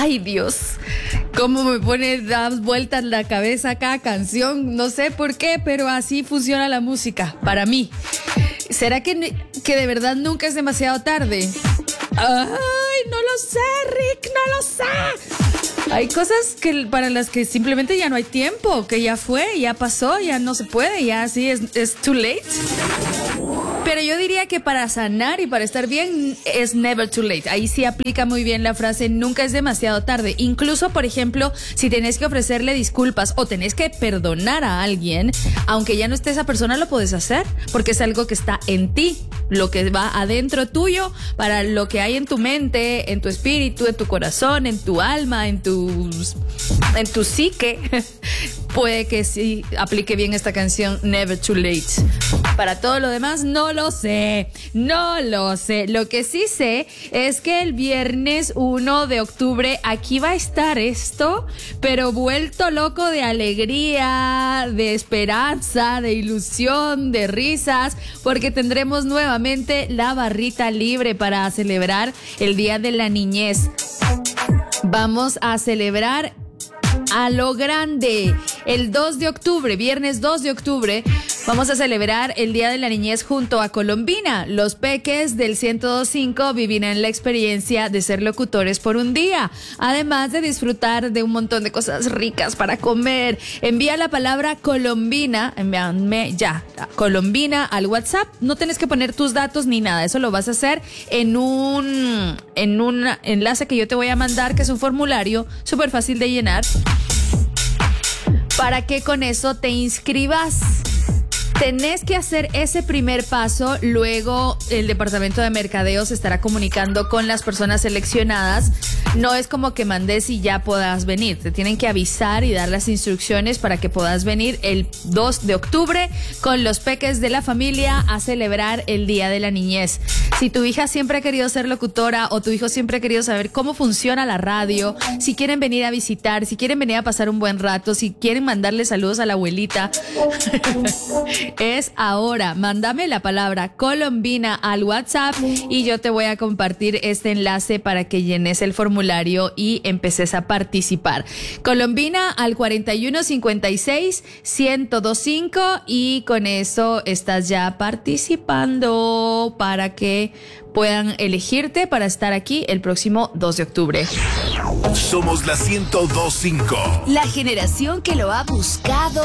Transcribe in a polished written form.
Ay, Dios, cómo me pone dar vueltas la cabeza cada canción. No sé por qué, pero así funciona la música para mí. ¿Será que de verdad nunca es demasiado tarde? Ay, no lo sé, Rick, no lo sé. Hay cosas para las que simplemente ya no hay tiempo, que ya fue, ya pasó, ya no se puede, ya así es too late. Pero yo diría que para sanar y para estar bien es never too late. Ahí sí aplica muy bien la frase nunca es demasiado tarde. Incluso, por ejemplo, si tenés que ofrecerle disculpas o tenés que perdonar a alguien, aunque ya no esté esa persona, lo podés hacer porque es algo que está en ti, lo que va adentro tuyo, para lo que hay en tu mente, en tu espíritu, en tu corazón, en tu alma, en tu psique. Puede que sí aplique bien esta canción Never Too Late. Para todo lo demás no lo sé. Lo que sí sé es que el viernes 1 de octubre aquí va a estar esto, pero vuelto loco de alegría, de esperanza, de ilusión, de risas, porque tendremos nuevamente la barrita libre para celebrar el Día de la Niñez. Vamos a celebrar a lo grande. El 2 de octubre, viernes 2 de octubre, vamos a celebrar el Día de la Niñez junto a Colombina. Los peques del 102.5 vivirán la experiencia de ser locutores por un día, además de disfrutar de un montón de cosas ricas para comer. Envía la palabra Colombina, envíame ya, Colombina al WhatsApp. No tienes que poner tus datos ni nada, eso lo vas a hacer en un enlace que yo te voy a mandar, que es un formulario súper fácil de llenar, para que con eso te inscribas. Tenés que hacer ese primer paso, luego el departamento de mercadeo se estará comunicando con las personas seleccionadas. No es como que mandes y ya puedas venir, te tienen que avisar y dar las instrucciones para que puedas venir el 2 de octubre con los peques de la familia a celebrar el Día de la Niñez. Si tu hija siempre ha querido ser locutora o tu hijo siempre ha querido saber cómo funciona la radio, si quieren venir a visitar, si quieren venir a pasar un buen rato, si quieren mandarle saludos a la abuelita, es ahora. Mándame la palabra Colombina al WhatsApp y yo te voy a compartir este enlace para que llenes el formulario y empeces a participar. Colombina al 4156-1025 y con eso estás ya participando para que puedan elegirte para estar aquí el próximo 2 de octubre. Somos la 102.5. La generación que lo ha buscado